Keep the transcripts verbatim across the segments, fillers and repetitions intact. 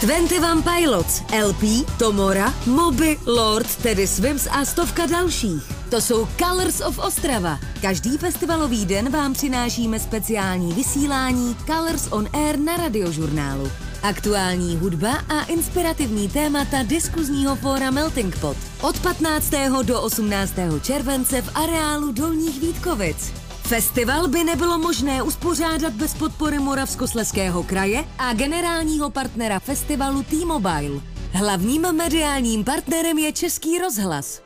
dvacet jedna Pilots, L P, Tomora, Moby, Lord, Teddy Swims a stovka dalších. To jsou Colors of Ostrava. Každý festivalový den vám přinášíme speciální vysílání Colors on Air na Radiožurnálu. Aktuální hudba a inspirativní témata diskuzního fóra Melting Pot. Od patnáctého do osmnáctého července v areálu Dolních Vítkovic. Festival by nebylo možné uspořádat bez podpory Moravskoslezského kraje a generálního partnera festivalu T-Mobile. Hlavním mediálním partnerem je Český rozhlas.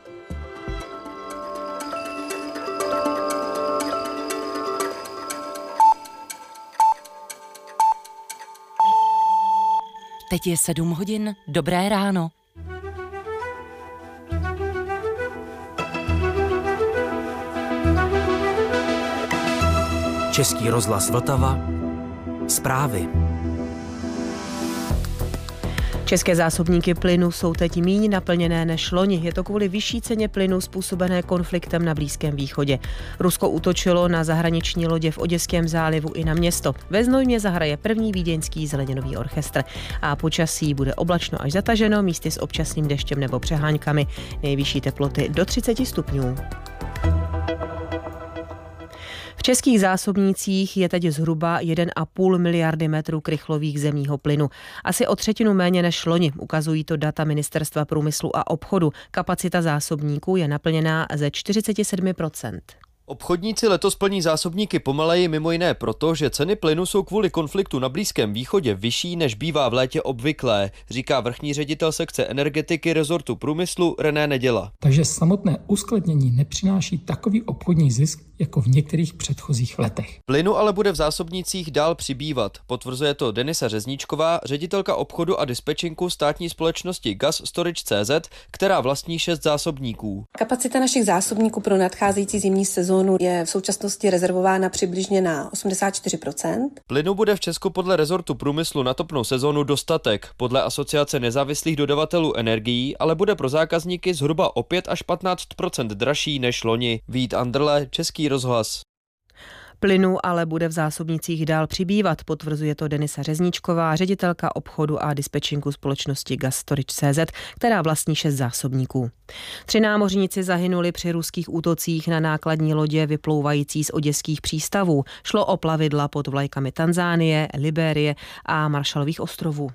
Teď je sedm hodin, dobré ráno. Český rozhlas Vltava, zprávy. České zásobníky plynu jsou teď míň naplněné než loni. Je to kvůli vyšší ceně plynu způsobené konfliktem na Blízkém východě. Rusko útočilo na zahraniční lodě v Oděském zálivu i na město. Ve Znojmě zahraje první vídeňský zeleninový orchestr. A počasí bude oblačno až zataženo, místy s občasným deštěm nebo přeháňkami. Nejvyšší teploty do třicet stupňů. V českých zásobnících je teď zhruba jedna celá pět miliardy metrů krychlových zemního plynu. Asi o třetinu méně než loni, ukazují to data Ministerstva průmyslu a obchodu. Kapacita zásobníků je naplněná ze čtyřicet sedm procent. Obchodníci letos plní zásobníky pomaleji mimo jiné proto, že ceny plynu jsou kvůli konfliktu na Blízkém východě vyšší, než bývá v létě obvyklé, říká vrchní ředitel sekce energetiky rezortu průmyslu René Neděla. Takže samotné uskladnění nepřináší takový obchodní zisk jako v některých předchozích letech. Plynu ale bude v zásobnících dál přibývat, potvrzuje to Denisa Řezníčková, ředitelka obchodu a dispečinku státní společnosti Gas Storage C Z, která vlastní šest zásobníků. Kapacita našich zásobníků pro nadcházející zimní sezónu je v současnosti rezervována přibližně na osmdesát čtyři procent. Plynu bude v Česku podle rezortu průmyslu na topnou sezónu dostatek. Podle Asociace nezávislých dodavatelů energií ale bude pro zákazníky zhruba o pět až patnáct procent dražší než loni. Vít Anderle, Český rozhlas. Plynu ale bude v zásobnicích dál přibývat, potvrzuje to Denisa Řezníčková, ředitelka obchodu a dispečinku společnosti Gas Storage C Z, která vlastní šest zásobníků. Tři námořníci zahynuli při ruských útocích na nákladní lodě vyplouvající z oděských přístavů. Šlo o plavidla pod vlajkami Tanzánie, Libérie a Maršalových ostrovů.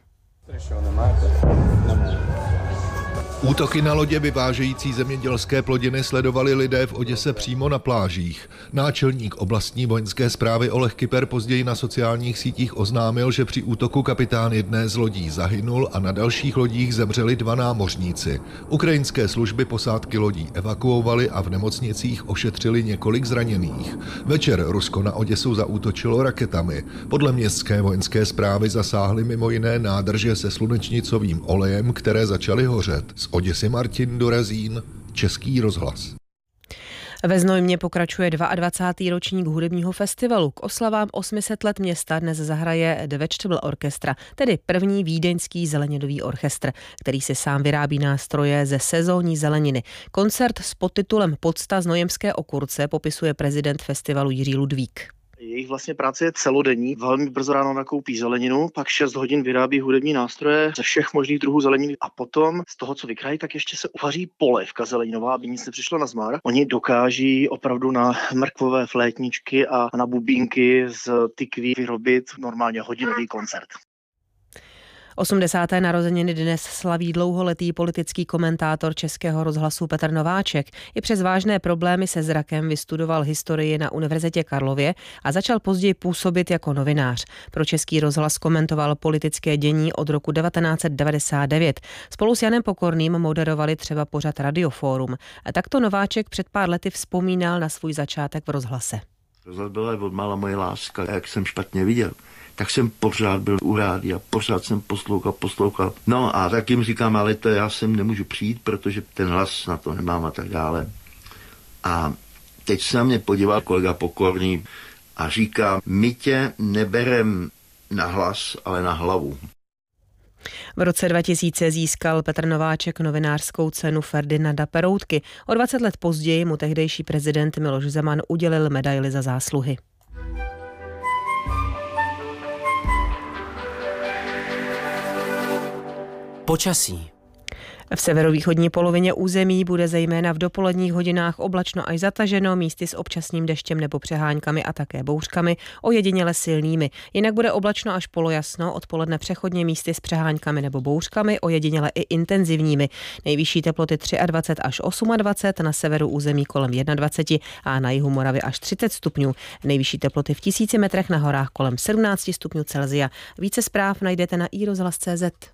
Útoky na lodě vyvážející zemědělské plodiny sledovali lidé v Oděse přímo na plážích. Náčelník oblastní vojenské správy Oleh Kyper později na sociálních sítích oznámil, že při útoku kapitán jedné z lodí zahynul a na dalších lodích zemřeli dva námořníci. Ukrajinské služby posádky lodí evakuovali a v nemocnicích ošetřili několik zraněných. Večer Rusko na Oděsu zaútočilo raketami. Podle městské vojenské správy zasáhly mimo jiné nádrže se slunečnicovým olejem, které začaly hořet. Z Oděsy Martin Dorazín, Český rozhlas. Ve Znojmě pokračuje dvacátý druhý ročník hudebního festivalu. K oslavám osm set let města dnes zahraje The Vegetable Orchestra, tedy první vídeňský zeleninový orchestr, který si sám vyrábí nástroje ze sezónní zeleniny. Koncert s podtitulem Pocta znojemské okurce popisuje prezident festivalu Jiří Ludvík. Jejich vlastně práce je celodenní, velmi brzo ráno nakoupí zeleninu, pak šest hodin vyrábí hudební nástroje ze všech možných druhů zeleniny a potom z toho, co vykrají, tak ještě se uvaří polévka zeleninová, aby nic nepřišlo na zmar. Oni dokáží opravdu na mrkvové flétničky a na bubínky z tykví vyrobit normálně hodinový koncert. osmdesáté narozeniny dnes slaví dlouholetý politický komentátor Českého rozhlasu Petr Nováček. I přes vážné problémy se zrakem vystudoval historii na Univerzitě Karlově a začal později působit jako novinář. Pro Český rozhlas komentoval politické dění od roku devatenáct set devadesát devět. Spolu s Janem Pokorným moderovali třeba pořad Radioforum. A takto Nováček před pár lety vzpomínal na svůj začátek v rozhlase. Rozhlas byla od mála moje láska, jak jsem špatně viděl. Tak jsem pořád byl u rádia, pořád jsem poslouchal, poslouchal. No a tak jim říkám, ale to já sem nemůžu přijít, protože ten hlas na to nemám a tak dále. A teď se na mě podíval kolega Pokorný a říká, my tě neberem na hlas, ale na hlavu. V roce dva tisíce získal Petr Nováček novinářskou cenu Ferdinanda Peroutky. O dvacet let později mu tehdejší prezident Miloš Zeman udělil medaili za zásluhy. Počasí. V severovýchodní polovině území bude zejména v dopoledních hodinách oblačno až zataženo, místy s občasným deštěm nebo přeháňkami a také bouřkami, ojediněle silnými. Jinak bude oblačno až polojasno, odpoledne přechodně místy s přeháňkami nebo bouřkami, ojediněle i intenzivními. Nejvyšší teploty dvacet tři až dvacet osm, na severu území kolem dvacet jedna a na jihu Moravy až třicet stupňů. Nejvyšší teploty v tisíci metrech na horách kolem sedmnáct stupňů Celsia. Více zpráv najdete na i rozhlas tečka cé zet.